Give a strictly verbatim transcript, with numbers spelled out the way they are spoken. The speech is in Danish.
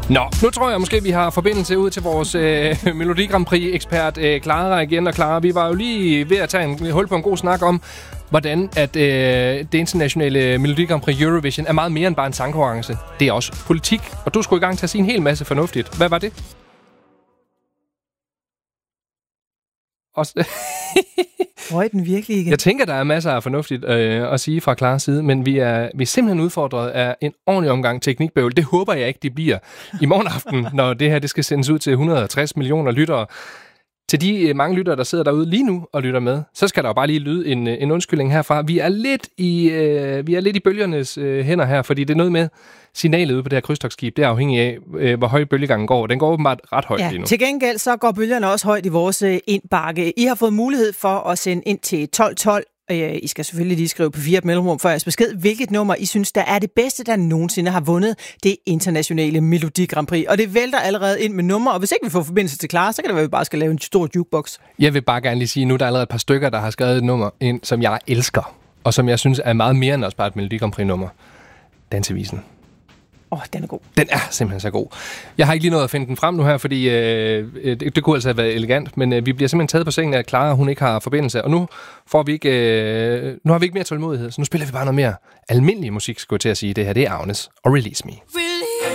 Nå, nu tror jeg måske, vi har forbindelse ud til vores øh, Melodi Grand Prix-ekspert øh, Clara igen. Og Clara, vi var jo lige ved at tage en hul på en god snak om, hvordan at øh, det internationale Melodi Grand Prix Eurovision er meget mere end bare en sangkonkurrence. Det er også politik, og du skulle i gang til at sige en hel masse fornuftigt. Hvad var det? Også Røg den virkelig igen? Jeg tænker, der er masser af fornuftigt øh, at sige fra Klares side, men vi er, vi er simpelthen udfordret af en ordentlig omgang teknikbøvl. Det håber jeg ikke, de bliver i morgen aften, når det her det skal sendes ud til et hundrede og tres millioner lyttere. Til de mange lyttere, der sidder derude lige nu og lytter med, så skal der jo bare lige lyde en, en undskyldning herfra. Vi er lidt i, øh, vi er lidt i bølgernes øh, hænder her, fordi det er noget med signalet ude på det her krydstogtskib. Det er afhængigt af, øh, hvor høj bølgegangen går. Den går åbenbart ret højt ja, lige nu. Til gengæld så går bølgerne også højt i vores øh, indbakke. I har fået mulighed for at sende ind til tolv tolv. Øh, I skal selvfølgelig lige skrive på fire mellemrum for jeres besked, hvilket nummer I synes, der er det bedste, der nogensinde har vundet det internationale Melodi Grand Prix. Og det vælter allerede ind med nummer, og hvis ikke vi får forbindelse til Clara, så kan det være, at vi bare skal lave en stor jukebox. Jeg vil bare gerne lige sige, nu er der allerede et par stykker, der har skrevet et nummer ind, som jeg elsker, og som jeg synes er meget mere end også bare et Melodi Grand Prix-nummer. Dansevisen. Åh, oh, den er god. Den er simpelthen så god. Jeg har ikke lige nået at finde den frem nu her, fordi øh, det, det kunne altså have været elegant, men øh, vi bliver simpelthen taget på sengen af, at Clara, hun ikke har forbindelse, og nu får vi ikke, øh, nu har vi ikke mere tålmodighed, så nu spiller vi bare noget mere almindelig musik, skulle jeg til at sige. Det her, det er Agnes og Release Me.